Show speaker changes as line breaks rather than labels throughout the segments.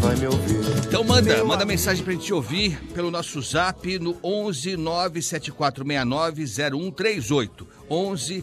vai me ouvir.
Então manda mensagem pra gente ouvir pelo nosso zap no 11 97469 0138. 11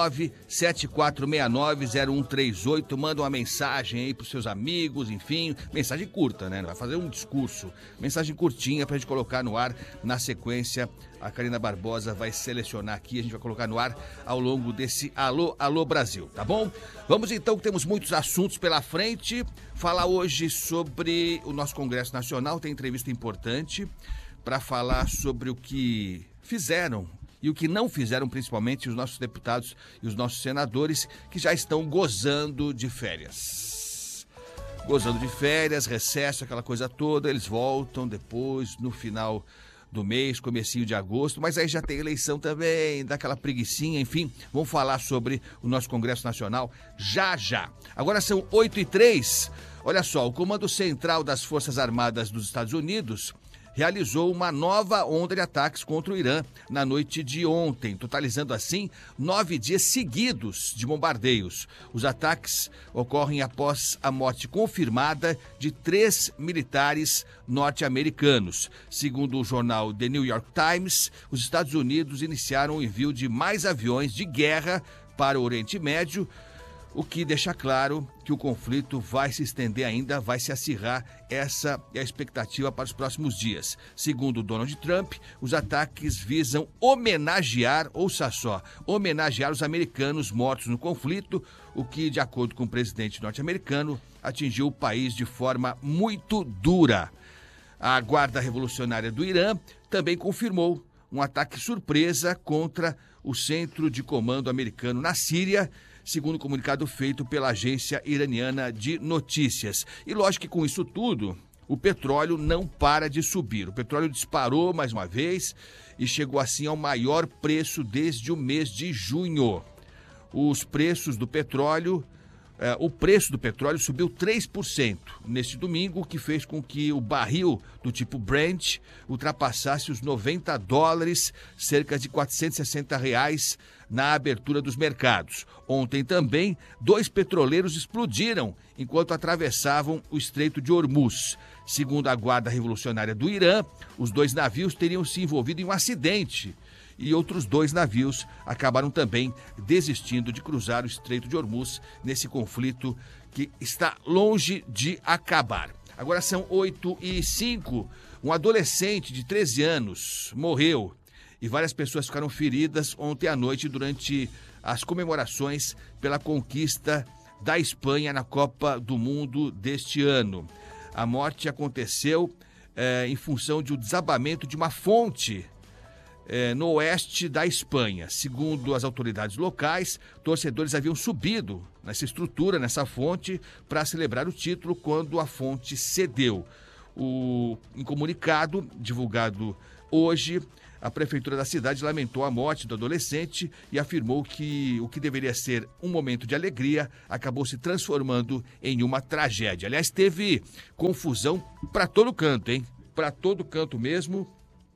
97469 0138. Manda uma mensagem aí pros seus amigos, enfim, mensagem curta, né? Não vai fazer um discurso. Mensagem curtinha pra gente colocar no ar. Na sequência, a Karina Barbosa vai selecionar aqui, a gente vai colocar no ar ao longo desse Alô Brasil, tá bom? Vamos então, que temos muitos assuntos pela frente. Falar hoje sobre o nosso Congresso Nacional, tem entrevista importante para falar sobre o que fizeram e o que não fizeram, principalmente os nossos deputados e os nossos senadores, que já estão gozando de férias. Gozando de férias, recesso, aquela coisa toda, eles voltam depois, no final do mês, comecinho de agosto, mas aí já tem eleição também, dá aquela preguicinha, enfim, vamos falar sobre o nosso Congresso Nacional já. Agora são 8h03, olha só, o Comando Central das Forças Armadas dos Estados Unidos realizou uma nova onda de ataques contra o Irã na noite de ontem, totalizando assim 9 dias seguidos de bombardeios. Os ataques ocorrem após a morte confirmada de 3 militares norte-americanos. Segundo o jornal The New York Times, os Estados Unidos iniciaram o envio de mais aviões de guerra para o Oriente Médio, o que deixa claro que o conflito vai se estender ainda, vai se acirrar. Essa é a expectativa para os próximos dias. Segundo Donald Trump, os ataques visam homenagear, ouça só, homenagear os americanos mortos no conflito, o que, de acordo com o presidente norte-americano, atingiu o país de forma muito dura. A Guarda Revolucionária do Irã também confirmou um ataque surpresa contra o Centro de Comando Americano na Síria, segundo o comunicado feito pela agência iraniana de notícias. E lógico que com isso tudo, o petróleo não para de subir. O petróleo disparou mais uma vez e chegou assim ao maior preço desde o mês de junho. Os preços do petróleo, o preço do petróleo subiu 3% neste domingo, o que fez com que o barril do tipo Brent ultrapassasse os $90, cerca de R$460 na abertura dos mercados. Ontem também, 2 petroleiros explodiram enquanto atravessavam o Estreito de Hormuz. Segundo a Guarda Revolucionária do Irã, os 2 navios teriam se envolvido em um acidente e outros 2 navios acabaram também desistindo de cruzar o Estreito de Hormuz nesse conflito que está longe de acabar. Agora são 8h05, um adolescente de 13 anos morreu e várias pessoas ficaram feridas ontem à noite durante as comemorações pela conquista da Espanha na Copa do Mundo deste ano. A morte aconteceu em função de um desabamento de uma fonte no oeste da Espanha. Segundo as autoridades locais, torcedores haviam subido nessa estrutura, nessa fonte, para celebrar o título quando a fonte cedeu. Em comunicado divulgado hoje, a prefeitura da cidade lamentou a morte do adolescente e afirmou que o que deveria ser um momento de alegria acabou se transformando em uma tragédia. Aliás, teve confusão para todo canto, hein? Para todo canto mesmo.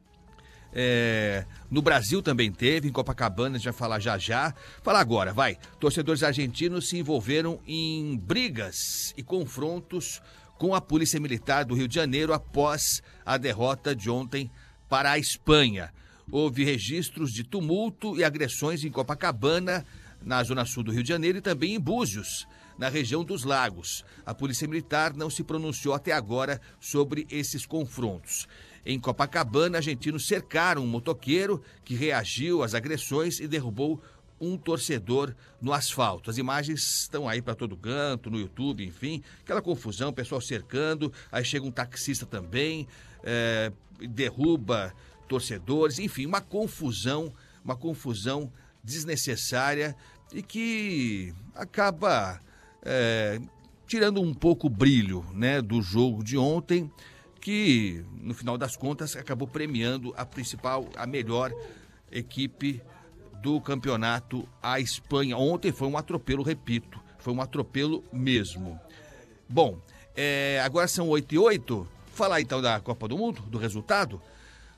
No Brasil também teve, em Copacabana, a gente vai falar já. Fala agora, vai. Torcedores argentinos se envolveram em brigas e confrontos com a Polícia Militar do Rio de Janeiro após a derrota de ontem para a Espanha. Houve registros de tumulto e agressões em Copacabana, na zona sul do Rio de Janeiro, e também em Búzios, na região dos Lagos. A Polícia Militar não se pronunciou até agora sobre esses confrontos. Em Copacabana, argentinos cercaram um motoqueiro que reagiu às agressões e derrubou um torcedor no asfalto. As imagens estão aí para todo canto, no YouTube, enfim, aquela confusão, o pessoal cercando, aí chega um taxista também, derruba torcedores, enfim, uma confusão desnecessária e que acaba tirando um pouco o brilho, né, do jogo de ontem, que no final das contas acabou premiando a melhor equipe do campeonato, a Espanha. Ontem foi um atropelo, repito, foi um atropelo mesmo. Bom, agora são 8h08, falar então da Copa do Mundo, do resultado.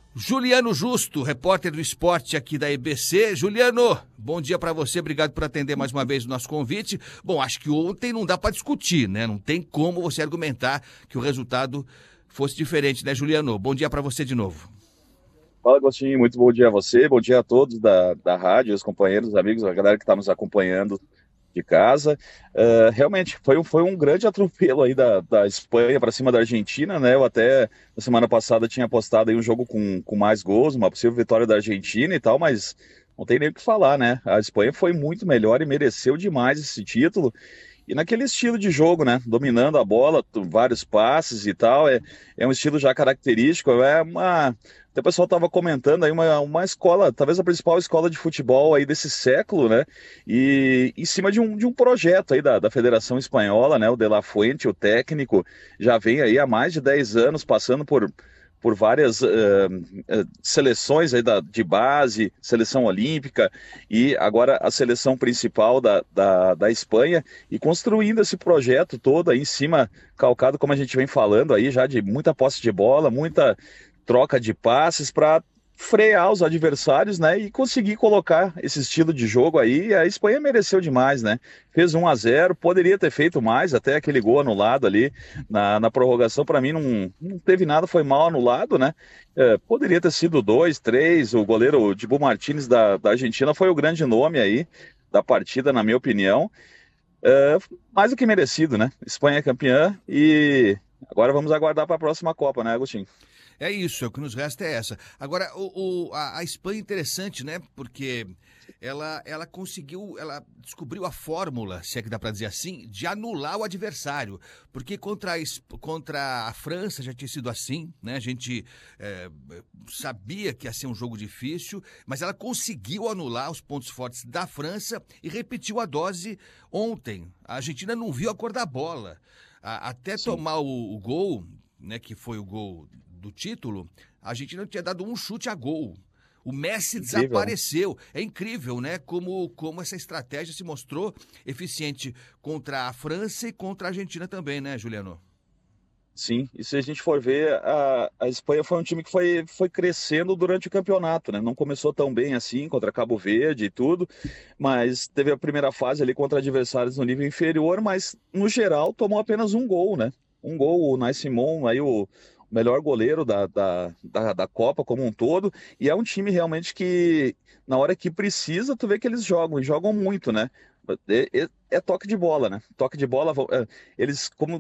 Juliano Justo, repórter do esporte aqui da EBC. Juliano, bom dia para você, obrigado por atender mais uma vez o nosso convite. Bom, acho que ontem não dá para discutir, né? Não tem como você argumentar que o resultado fosse diferente, né, Juliano? Bom dia para você de novo.
Fala, Agostinho, muito bom dia a você, bom dia a todos da rádio, os companheiros, os amigos, a galera que está nos acompanhando de casa. Realmente, foi um grande atropelo aí da Espanha para cima da Argentina, né? Eu até, na semana passada, tinha apostado aí um jogo com mais gols, uma possível vitória da Argentina e tal, mas não tem nem o que falar, né? A Espanha foi muito melhor e mereceu demais esse título. E naquele estilo de jogo, né? Dominando a bola, vários passes e tal, é um estilo já característico, até o pessoal estava comentando aí uma escola, talvez a principal escola de futebol aí desse século, né? E em cima de um projeto aí da Federação Espanhola, né? O De La Fuente, o técnico, já vem aí há mais de 10 anos passando por várias seleções aí de base, seleção olímpica e agora a seleção principal da Espanha e construindo esse projeto todo aí em cima, calcado, como a gente vem falando aí, já de muita posse de bola, muita troca de passes para frear os adversários, né, e conseguir colocar esse estilo de jogo aí. A Espanha mereceu demais, né? Fez 1-0, poderia ter feito mais, até aquele gol anulado ali na prorrogação, para mim não teve nada, foi mal anulado, né? Poderia ter sido 2, 3, o goleiro Dibu Martínez da Argentina foi o grande nome aí da partida, na minha opinião. Mais do que merecido, né? Espanha é campeã e agora vamos aguardar para a próxima Copa, né, Agostinho?
É isso, é o que nos resta é essa. Agora, a Espanha é interessante, né? Porque ela conseguiu, ela descobriu a fórmula, se é que dá para dizer assim, de anular o adversário. Porque contra a França já tinha sido assim, né? A gente sabia que ia ser um jogo difícil, mas ela conseguiu anular os pontos fortes da França e repetiu a dose ontem. A Argentina não viu a cor da bola. Até
Sim,
tomar o gol, né, que foi o gol do título, a Argentina tinha dado um chute a gol. O Messi
incrível, né?
desapareceu. É incrível, né? Como essa estratégia se mostrou eficiente contra a França e contra a Argentina também, né, Juliano?
Sim, e se a gente for ver, a Espanha foi um time que foi crescendo durante o campeonato, né? Não começou tão bem assim contra Cabo Verde e tudo, mas teve a primeira fase ali contra adversários no nível inferior, mas no geral tomou apenas um gol, né? Um gol, o Nai Simon, aí o melhor goleiro da Copa como um todo, e é um time realmente que, na hora que precisa, tu vê que eles jogam, e jogam muito, né? É toque de bola, né? Toque de bola, eles, como